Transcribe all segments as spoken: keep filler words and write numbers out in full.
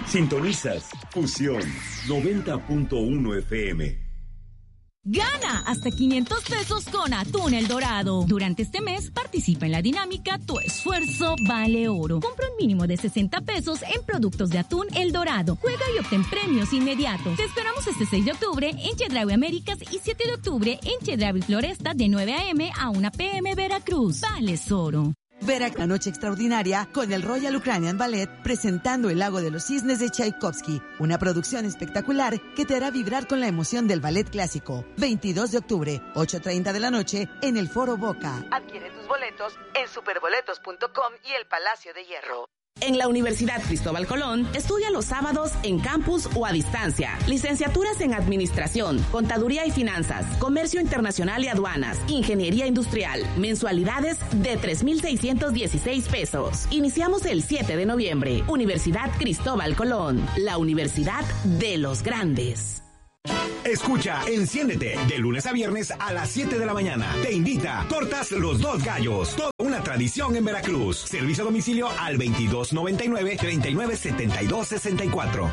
Sintonizas Fusión noventa punto uno F M. Gana hasta quinientos pesos con Atún El Dorado. Durante este mes participa en la dinámica Tu Esfuerzo Vale Oro. Compra un mínimo de sesenta pesos en productos de Atún El Dorado. Juega y obtén premios inmediatos. Te esperamos este seis de octubre en Chedraui Américas y siete de octubre en Chedraui Floresta de nueve a eme a una pe eme Veracruz. Vales Oro. Verá la noche extraordinaria con el Royal Ukrainian Ballet presentando El Lago de los Cisnes de Tchaikovsky, una producción espectacular que te hará vibrar con la emoción del ballet clásico. veintidós de octubre, ocho treinta de la noche, en el Foro Boca. Adquiere tus boletos en superboletos punto com y el Palacio de Hierro. En la Universidad Cristóbal Colón, estudia los sábados en campus o a distancia. Licenciaturas en Administración, Contaduría y Finanzas, Comercio Internacional y Aduanas, Ingeniería Industrial. Mensualidades de tres mil seiscientos dieciséis pesos. Iniciamos el siete de noviembre. Universidad Cristóbal Colón, la universidad de los grandes. Escucha Enciéndete de lunes a viernes a las siete de la mañana. Te invita Tortas Los Dos Gallos. Toda una tradición en Veracruz. Servicio a domicilio al veintidós noventa y nueve, treinta y nueve setenta y dos sesenta y cuatro.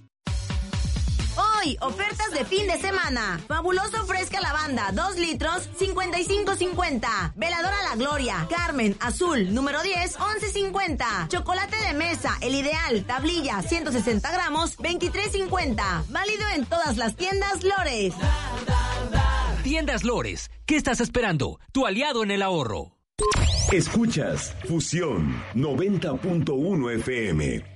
Hoy, ofertas de fin de semana. Fabuloso Fresca Lavanda, dos litros, cincuenta y cinco cincuenta. Veladora La Gloria, Carmen, Azul, número diez, once cincuenta. Chocolate de mesa, El Ideal, tablilla, ciento sesenta gramos, veintitrés cincuenta. Válido en todas las tiendas Lores. Tiendas Lores, ¿qué estás esperando? Tu aliado en el ahorro. Escuchas Fusión noventa punto uno F M.